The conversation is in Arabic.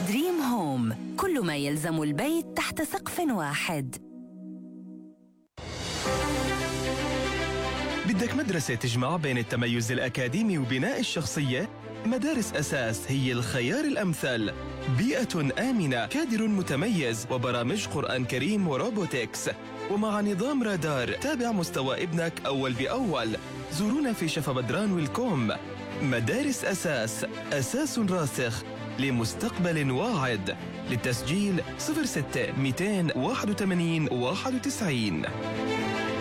دريم هوم، كل ما يلزم البيت تحت سقف واحد. بدك مدرسة تجمع بين التميز الأكاديمي وبناء الشخصية؟ مدارس أساس هي الخيار الأمثل. بيئة آمنة، كادر متميز، وبرامج قرآن كريم وروبوتكس، ومع نظام رادار. تابع مستوى ابنك أول بأول. زورونا في شفا بدران والكوم. مدارس أساس، أساس راسخ لمستقبل واعد. للتسجيل 06 281 91.